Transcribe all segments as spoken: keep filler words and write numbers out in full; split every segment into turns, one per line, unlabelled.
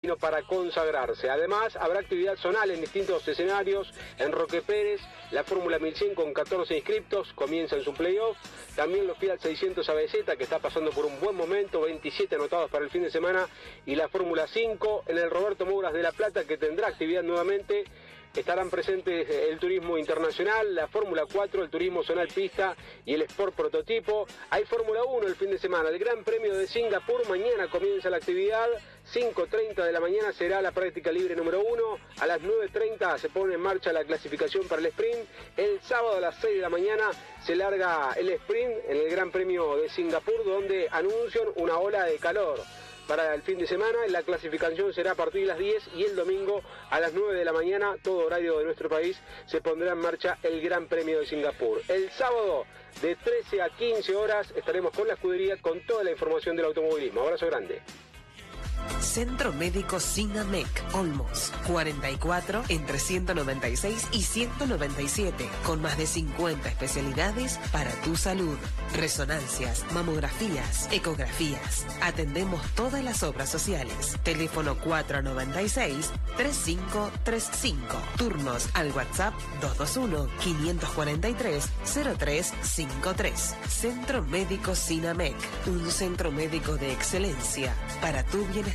para consagrarse. Además, habrá actividad zonal en distintos escenarios. En Roque Pérez, la Fórmula mil cien con catorce inscriptos comienza en su playoff. También los Fiat seiscientos A B Z, que está pasando por un buen momento, veintisiete anotados para el fin de semana. Y la Fórmula cinco en el Roberto Mouras de La Plata, que tendrá actividad nuevamente. Estarán presentes el turismo internacional, la Fórmula cuatro, el turismo zonal pista y el Sport prototipo. Hay Fórmula uno el fin de semana, el Gran Premio de Singapur. Mañana comienza la actividad, cinco treinta de la mañana será la práctica libre número uno. A las nueve treinta se pone en marcha la clasificación para el sprint. El sábado a las seis de la mañana se larga el sprint en el Gran Premio de Singapur, donde anuncian una ola de calor para el fin de semana. La clasificación será a partir de las diez y el domingo a las nueve de la mañana, todo horario de nuestro país, se pondrá en marcha el Gran Premio de Singapur. El sábado de trece a quince horas estaremos con la escudería con toda la información del automovilismo. Abrazo grande.
Centro Médico Sinamec, Olmos, cuarenta y cuatro entre ciento noventa y seis y ciento noventa y siete, con más de cincuenta especialidades para tu salud. Resonancias, mamografías, ecografías. Atendemos todas las obras sociales. Teléfono cuatro noventa y seis, treinta y cinco treinta y cinco. Turnos al WhatsApp dos dos uno, quinientos cuarenta y tres, cero tres cincuenta y tres. Centro Médico Sinamec, un centro médico de excelencia para tu bienestar.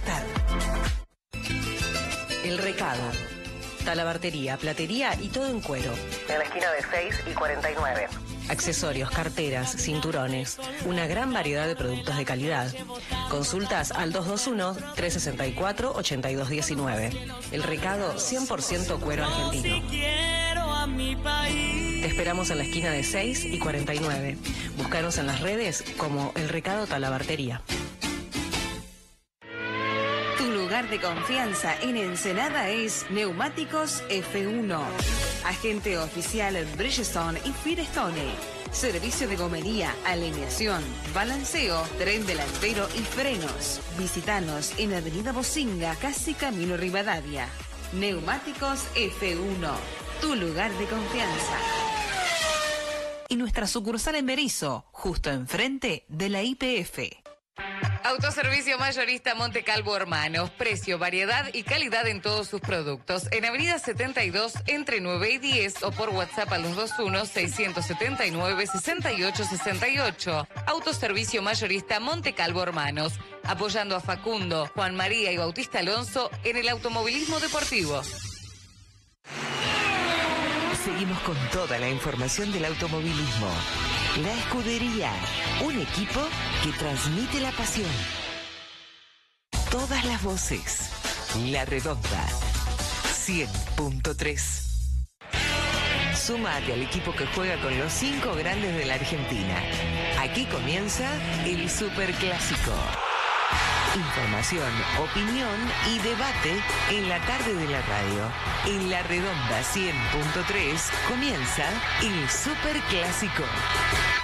El Recado. Talabartería, platería y todo en cuero.
En la esquina de seis y cuarenta y nueve.
Accesorios, carteras, cinturones. Una gran variedad de productos de calidad. Consultas al dos dos uno, tres seis cuatro, ocho dos uno nueve. El Recado cien por ciento cuero argentino. Te esperamos en la esquina de seis y cuarenta y nueve. Búscanos en las redes como El Recado Talabartería.
Tu lugar de confianza en Ensenada es Neumáticos F uno. Agente oficial Bridgestone y Firestone. Servicio de gomería, alineación, balanceo, tren delantero y frenos. Visítanos en Avenida Bocinga, casi Camino Rivadavia. Neumáticos F uno. Tu lugar de confianza. Y nuestra sucursal en Berisso, justo enfrente de la I P F.
Autoservicio mayorista Monte Calvo Hermanos. Precio, variedad y calidad en todos sus productos. En Avenida setenta y dos, entre nueve y diez, o por WhatsApp a los dos uno, seis siete nueve, seis ocho seis ocho. Autoservicio mayorista Monte Calvo Hermanos. Apoyando a Facundo, Juan María y Bautista Alonso en el automovilismo deportivo.
Seguimos con toda la información del automovilismo. La Escudería, un equipo que transmite la pasión. Todas las voces. La Redonda, cien punto tres. Sumate al equipo que juega con los cinco grandes de la Argentina. Aquí comienza el Superclásico. Información, opinión y debate en la tarde de la radio. En La Redonda cien punto tres comienza el Superclásico.